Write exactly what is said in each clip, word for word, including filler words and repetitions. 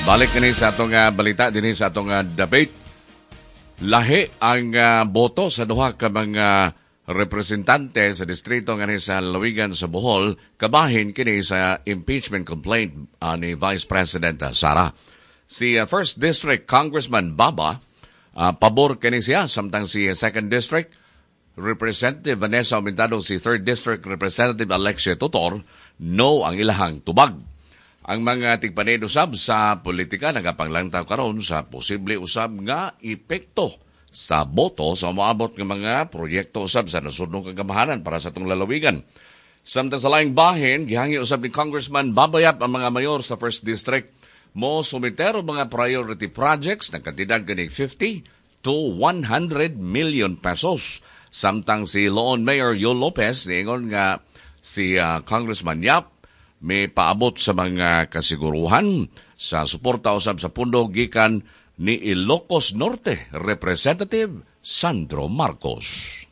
Balik kini sa atong uh, balita dinhi sa atong uh, debate. Lahi ang uh, boto sa duha ka mga representante sa distrito nga sa Lawigan sa Bohol kabahin kini sa impeachment complaint uh, ni Vice President uh, Sara. Si uh, First District Congressman Baba uh, pabor kini siya, samtang si uh, Second District Representative Vanessa Aumentado, si Third District Representative Alexia Tutor, no ang ilahang tubag. Ang mga tigpanid usab sa politika nagapanglantaw karon sa posible usab nga epekto sa boto sa umaabot ng mga proyekto usab sa nasudnong kagamahanan para sa itong lalawigan. Samtang sa laing bahin, gihangi usab ni Congressman Babayap ang mga mayor sa First District mo sumitero mga priority projects na kantidad ganing fifty to one hundred million pesos. Samtang si Loon Mayor Yul Lopez niingon nga si uh, Congressman Yap may paabot sa mga kasiguruhan sa suporta usab sa pundo gikan ni Ilocos Norte Representative Sandro Marcos.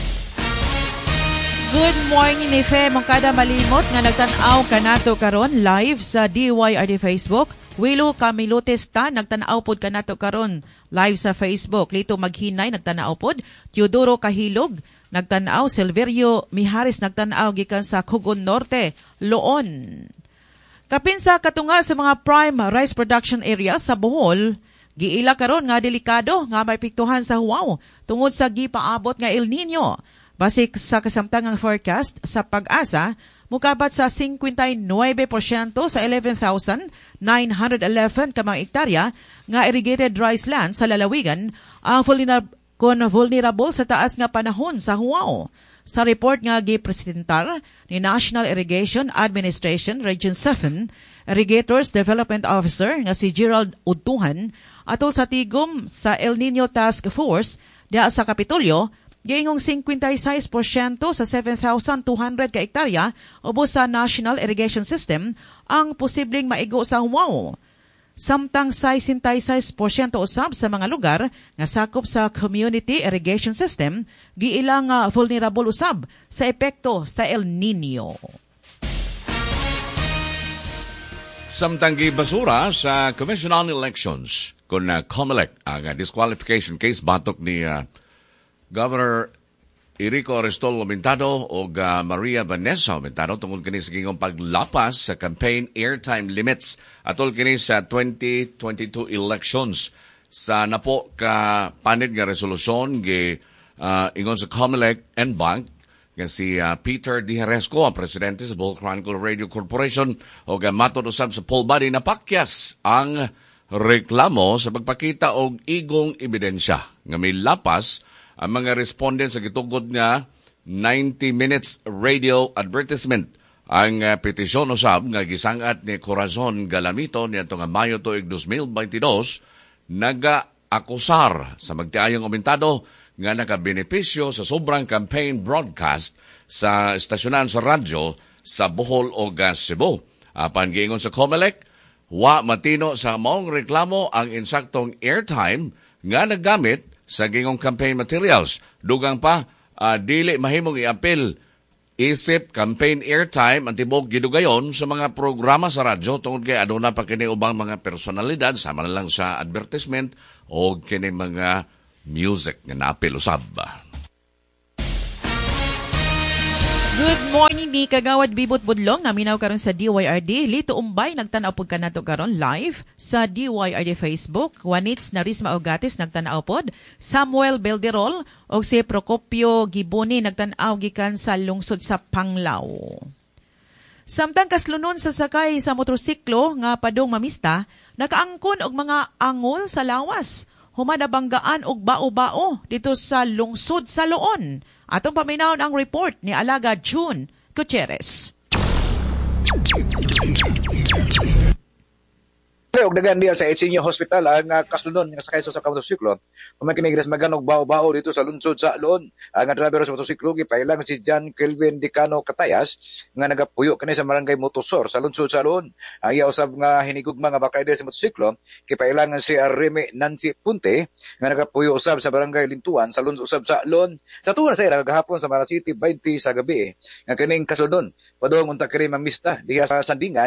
Good morning, Ife. Mong kada malimot nga nagtanaw kanato karon live sa D Y R D Facebook. Willow Camilutes ta nagtanaw pod kanato karon live sa Facebook. Lito Maghinay nagtanaw pod. Teodoro Kahilog nagtanaw. Silverio Miharis nagtanaw gikan sa Cogon Norte, Loon. Kapinsa katunga sa mga prime rice production area sa Bohol, giila karon nga delikado nga may piktuhan sa huwaw tungod sa gipaabot nga El Nino. Base sa kasamtangang forecast sa Pag-asa, mukabat sa fifty-nine percent sa eleven thousand nine hundred eleven ka mga ektarya nga irrigated rice land sa lalawigan ang vulnerable sa taas nga panahon sa huwaw. Sa report nga gipresentar ni National Irrigation Administration Region seven, Irrigators Development Officer nga si Gerald Utuhan, atol sa tigom sa El Nino Task Force diha sa Kapitolyo, giingong fifty-six percent sa seven thousand two hundred ka ektarya ubos sa National Irrigation System ang posibleng maigo sa huwaw. Samtang sixty-six percent usab sa mga lugar nga sakop sa Community Irrigation System giilang uh, vulnerable usab sa epekto sa El Nino. Samtang gibasura sa Commission on Elections kung uh, COMELEC ang uh, disqualification case batok ni uh, Governor Enrico Aristol Aumentado o uh, Maria Vanessa Aumentado tungkol kini sa gingong paglapas sa campaign airtime limits atol kini sa twenty twenty-two elections. Sa napo ka panid nga resolusyon gi uh, ingon sa COMELEC and Bank nga si uh, Peter D. Jaresco, ang presidente sa Bohol Chronicle Radio Corporation, o uh, matod usab sa poll body na pakyas ang reklamo sa pagpakita og igong ebidensya nga may lapas ang mga respondents sa gitugod nga ninety minutes radio advertisement. Ang uh, petisyon usab nga gisangat ni Corazon Galamito niadto nga Mayo tuig twenty twenty-two naga-akusar sa magtiayong Aumentado nga nakabenepisyo sa sobrang campaign broadcast sa estasyonan sa radyo sa Bohol o Cebu. Apan giingon sa COMELEC, wa matino sa maong reklamo ang insaktong airtime nga naggamit sa gingong campaign materials. Dugang pa, uh, dili mahimong i-apil isip campaign airtime ang tibok gidugayon sa mga programa sa radyo tungod kay aduna pa kini ubang mga personalidad sama na lang sa advertisement o kini mga music nga naapil usab. Good morning ni Kagawad Bibot Budlong, naminaw karon sa D Y R D. Lito Umbay nagtanaw pod kanato karon live sa D Y R D Facebook. Wanits Narisma Ogatis nagtanaw pod. Samuel Belderol o si Procopio Giboni nagtanaw gikan sa lungsod sa Panglao. Samtang kaslunon sa sakay sa motorsiklo nga padong mamista, nakaangkon og mga angol sa lawas. Humanabanggaan og bao-bao dito sa lungsod sa Loon. Atong paminawon ang report ni Alaga June Gutierrez. Og dagan diya sa Etsinyo Hospital ang uh, kaslunon nga sakay sa motorsiklo. Kung kinigres maganog bao-bao dito sa lungsod sa Loon. Ang uh, driver sa motorsiklo gipailang si John Kelvin Dicano Catayas nga nagapuyo kani sa barangay Motosor sa lungsod sa Loon. Ang iya usab nga hinigugma nga bakayde sa motorsiklo gipailang si Remy Nancy Punte nga nagapuyo usab sa barangay Lintuan sa lungsod usab sa Loon. Sa tuwa sa ira gahapon sa Mara City twenty sa gabi nga kining kasudon padung unta kini mamista diha sa Sandingan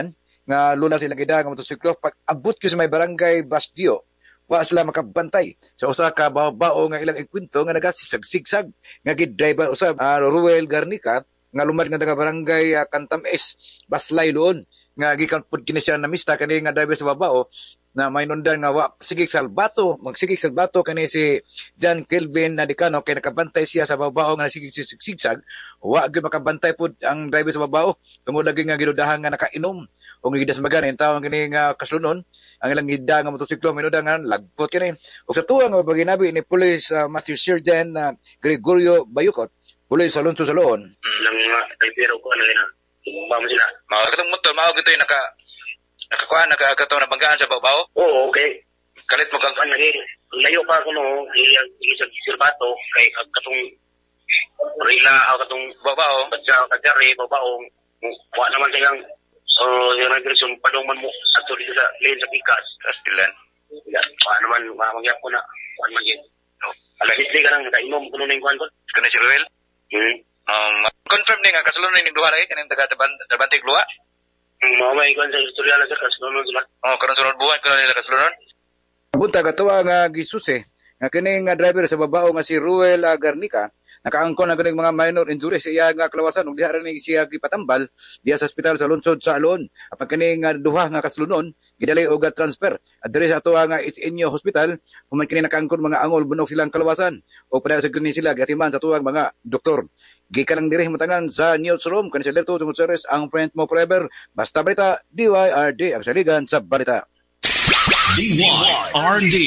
nga luna silang ida nga motosiklo. Pag abot ko sa may barangay Basdio, wa sila makabantay sa usa ka bao nga ilang ikwento nga nagasisag-sigsag nga gid-driver usab uh, Ruel Garnica nga lumad nga taga barangay uh, Kantam S Baslay doon nga gikan pud kini siya na mista kani nga driver sa babao na may nundan nga wa sigig salbato magsigig salbato kani si John Kelvin Nadicano kay nakabantay siya sa babao nga sigig sigsag wa gyud makabantay pud ang driver sa babao tungod lagi nga gidudahan nga nakainom o gidas magan en tawo kini nga kaslunon ang ilang gida nga motosiklo minuda nga lagpot kini ug sa tuwa nga baginabi ni Police uh, Master Sergeant uh, Gregorio Bayukot Police Alonso Salon nang pero ko ano ina ba mo sila mga katong motor mao gito naka nakakuha nakakataw na banggaan sa babaw oo okay kalit mo kang lagi layo pa ko no iyang isang silbato kay katong rila o katong babaw badya kadari babaw wa naman sayang oh yung nagreson padungman mo ato dito sa lane sa Pikas Castellan ya pa naman mamagyak ko na kuan man yun ala hitli ka nang nakainom kuno ning kuan ko kana si Ruel hmm um confirm ni nga kasulon ni duha lagi kaning taga Tabantig Luwa mao may kuan sa istorya sa kasulon sila oh karon sunod buwan karon nila kasulon bunta katuwa nga gisuse nga kining nga driver sa babao nga si Ruel Garnica nakaangkon na ganing mga minor injuries sa iya nga kalawasan ug diha rin siya gipatambal diha sa ospital sa lungsod sa Alon apan kini nga duha nga kaslunon gidali og transfer adre sa atuwa nga Isinyo Hospital human kini nakaangkon mga angol bunok silang kalawasan ug padayon sa kini sila gatiman sa tuwang mga doktor gikan lang diri matangan sa newsroom kanhi sa Lerto tungod sa res ang friend mo forever basta balita D Y R D ang saligan sa balita D Y R D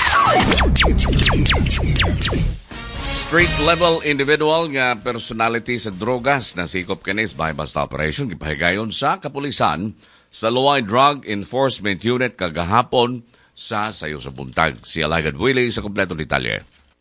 Street-level individual nga personality sa drogas na sikop kinis by basta operation gipahigayon sa kapulisan sa Luway Drug Enforcement Unit kagahapon sa sayo sa buntag. Si Alagad Willie sa kompletong detalye.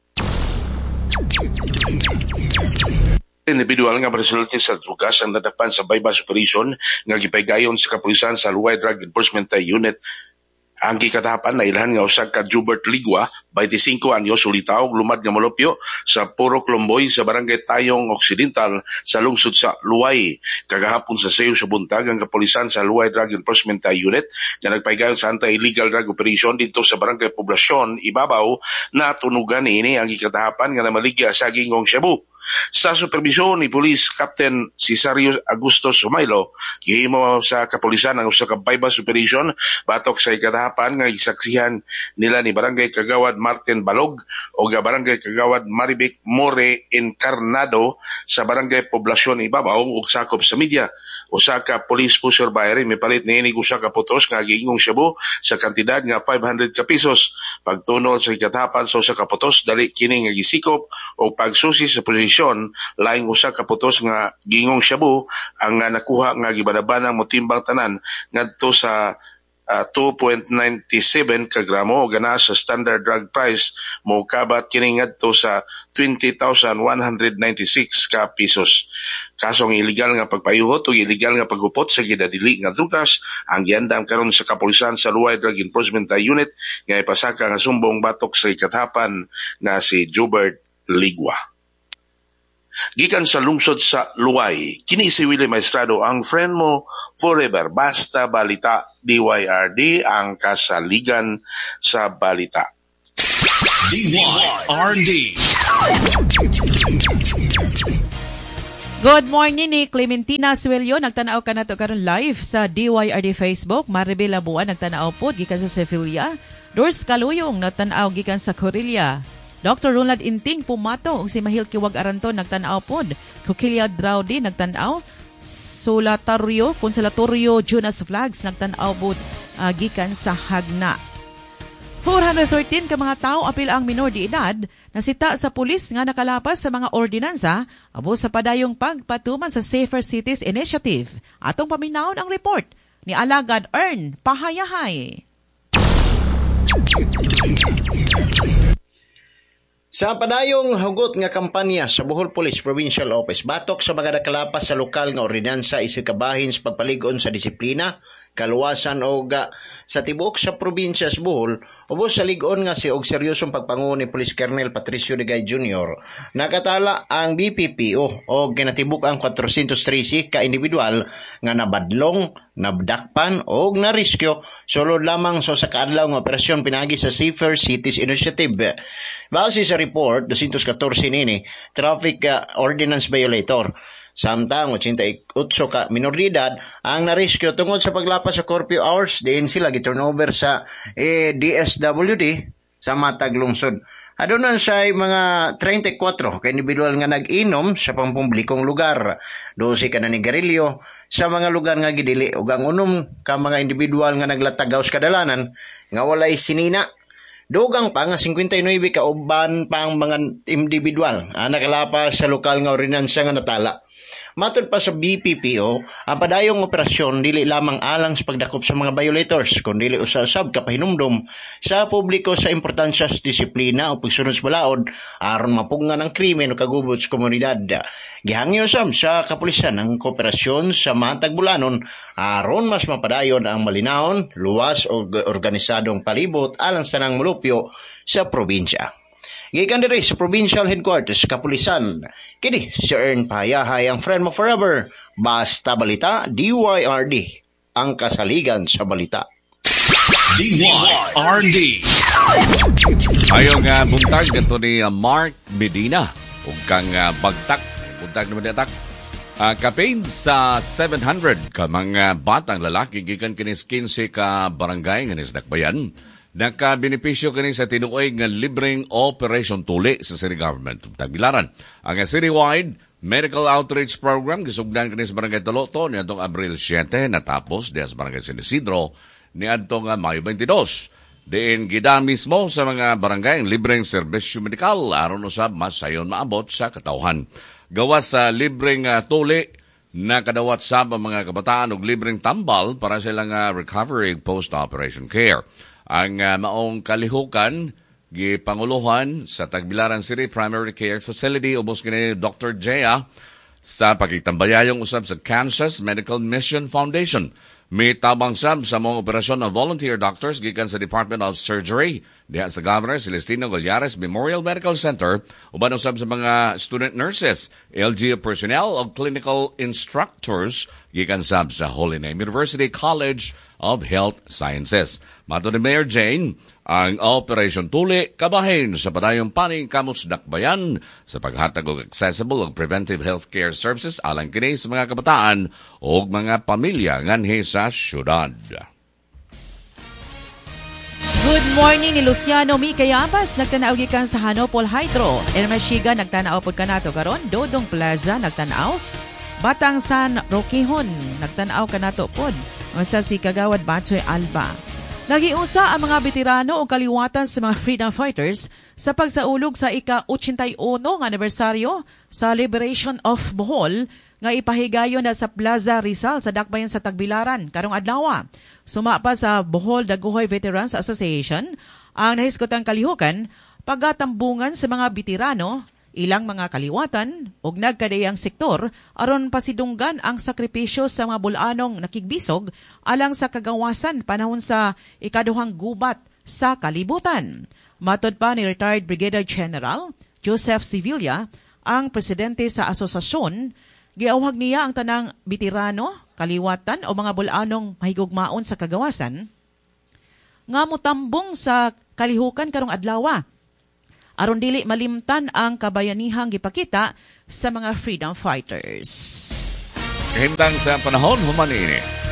Individual nga personality sa drogas ang nadapan sa bypass operation nga gipahigayon sa kapulisan sa Luway Drug Enforcement Unit. Ang gikatahapan na ilhan nga usag ka Jubert Ligwa, twenty-five anyos, ulitaw, lumad nga molopyo sa Puro Klomboy sa Barangay Tayong Occidental sa lungsod sa Luway. Kagahapon sa sayo sa buntag ang kapulisan sa Luway Drug Enforcement Unit nga nagpahigayon sa anti-illegal drug operation dito sa Barangay Poblasyon, Ibabaw, na tunugan ini ang gikatahapan nga namaligya sa Gingong Cebu. Sa supervisyon ni Police Captain Cesario Augusto Sumailo, gihimo sa kapulisan ang usa ka bypass operation batok sa ikatahapan nga gisaksihan nila ni Barangay Kagawad Martin Balog o ga Barangay Kagawad Maribic More Encarnado sa Barangay Poblasyon Ibabaw ug sakop sa media. Usa ka police pusher bayari mipalit niini usa ka putos nga Gingong Cebu sa kantidad nga five hundred ka pesos. Pagtunol sa ikatahapan sa usa ka putos dali kini nga gisikop o pagsusi sa posisyon laing usa ka putos nga Gingong Cebu ang nga nakuha nga gibanabanang motimbang tanan ngadto sa uh, two point nine seven ka gramo o gana sa standard drug price mo kabat kini ngadto sa twenty thousand one hundred ninety-six ka pesos. Kasong illegal nga pagpayuhot o illegal nga paghupot sa ginadili nga drugas ang giandam karon sa kapulisan sa Luway Drug Enforcement Unit nga ipasaka nga sumbong batok sa ikatahapan nga si Jubert Ligwa. Gikan sa lungsod sa Luway, kini si Willie Maestrado ang friend mo forever. Basta balita D Y R D ang kasaligan sa balita. D Y R D Good morning ni Clementina Suelio. Nagtanaw ka na to karon live sa D Y R D Facebook. Maribel Labuan nagtanaw po gikan sa Sevilla. Dors Kaluyong nagtanaw gikan sa Corilla. Doctor Ronald Inting pumato ug si Mahil Kiwag Aranton nagtan-aw pod. Coquilla Draudi nagtan-aw. Solatario, Consolatorio Jonas Flags nagtan-aw pod uh, gikan sa Hagna. four hundred thirteen ka mga tao apil ang minor de edad nasita sa pulis nga nakalapas sa mga ordinansa abo sa padayong pagpatuman sa Safer Cities Initiative. Atong paminawon ang report ni Alagad Ern Pahayahay. Sa padayong hugot nga kampanya sa Bohol Police Provincial Office, batok sa mga nakalapas sa lokal nga ordinansa isig kabahin sa pagpaligon sa disiplina, kaluwasan o ga, sa tibuok sa probinsya sa Bohol, ubos sa ligon nga si og seryosong pagpanguho ni Police Colonel Patricio Digay Junior Nakatala ang B P P O o ginatibuk ang four hundred thirty ka individual nga nabadlong, nabdakpan o nariskyo sulod lamang so sa kaadlaw nga operasyon pinagi sa Safer Cities Initiative. Base sa report, two hundred fourteen nini, traffic uh, ordinance violator. Samtang eighty-eight ka minoridad ang nariskyo tungod sa paglapas sa curfew hours, diin sila gi-turnover sa eh, D S W D sa Matag Lungsod. Adonan siya mga thirty-four ka individual nga nag-inom sa pampublikong lugar. twelve ka nanigarilyo sa mga lugar nga gidili ug ang unom ka mga individual nga naglatagaw sa kadalanan nga walay sinina. Dugang pa nga fifty-nine ka uban pang mga individual ang nakalapas sa lokal nga ordinansa nga natala. Matod pa sa B P P O, ang padayong operasyon dili lamang alang sa pagdakop sa mga violators, kundi usab kapahinumdom sa publiko sa importansya sa disiplina o pagsunod sa balaod aron mapungan ang krimen o kagubot sa komunidad. Gihangyo usab sa kapulisan ang kooperasyon sa matag bulanon aron mas mapadayon ang malinawon, luwas o organisadong palibot alang sa nang mulupyo sa probinsya. Gikan diri sa Provincial Headquarters sa Kapulisan, kini si Ern Payahay, ang friend mo forever, basta balita, D Y R D, ang kasaligan sa balita. D Y R D. Ayong uh, buntag dito ni uh, Mark Medina, ug kang uh, bagtak, buntag naman atak. Uh, kapain sa seven hundred ka mga batang lalaki gikan kini fifteen ka barangay nga nisdakbayan. Nakabenepisyo kini sa tinuoy nga libreng operation tuli sa city government Tagbilaran. Ang citywide medical outreach program gisugdan kini sa barangay Toloto ni adtong Abril seven natapos diha sa barangay San Isidro ni adtong Mayo twenty-two. Diin gida mismo sa mga barangay ang libreng serbisyo medikal aron usab mas sayon maabot sa katawhan. Gawas sa libreng uh, tuli nakadawat sab ang mga kabataan og libreng tambal para sa ilang uh, recovery post-operation care. Ang uh, maong kalihukan gipanguluhan sa Tagbilaran City Primary Care Facility ubos kini Doctor Jaya sa pagkitambayayong usab sa Kansas Medical Mission Foundation. May tabang sab sa mga operasyon ng volunteer doctors gikan sa Department of Surgery diha sa Governor Celestino Gollares Memorial Medical Center uban usab sa mga student nurses, L G U personnel o clinical instructors gikan sab sa Holy Name University College of Health Sciences. Mato ni Mayor Jane, ang Operation Tuli kabahin sa padayong paning kamos dakbayan sa paghatag og accessible og preventive healthcare services alang kini sa mga kabataan o mga pamilya nganhi sa syudad. Good morning ni Luciano Mikayabas, nagtanaw gikan sa Hanopol Hydro. Ermesiga nagtanaw pod kanato karon, Dodong Plaza nagtanaw, Batang San Roquejon nagtanaw kanato pod. Usab si Kagawad Batsoy Alba. Nagiusa ang mga veterano o kaliwatan sa mga freedom fighters sa pagsaulog sa ika-eighty-one nga anibersaryo sa Liberation of Bohol nga ipahigayon na sa Plaza Rizal sa dakbayan sa Tagbilaran karong adlaw. Suma pa sa Bohol Daguhoy Veterans Association ang nahiskotang kalihukan paggatambungan sa mga veterano, ilang mga kaliwatan ug nagkadayang sektor aron pasidunggan ang sakripisyo sa mga bulanong nakigbisog alang sa kagawasan panahon sa ikaduhang gubat sa kalibutan. Matod pa ni retired Brigadier General Joseph Sevilla, ang presidente sa asosasyon, giawhag niya ang tanang veterano, kaliwatan o mga bulanong mahigugmaon sa kagawasan nga motambong sa kalihukan karong adlaw aron dili malimtan ang kabayanihang gipakita sa mga freedom fighters. Himtang sa panahon human ini.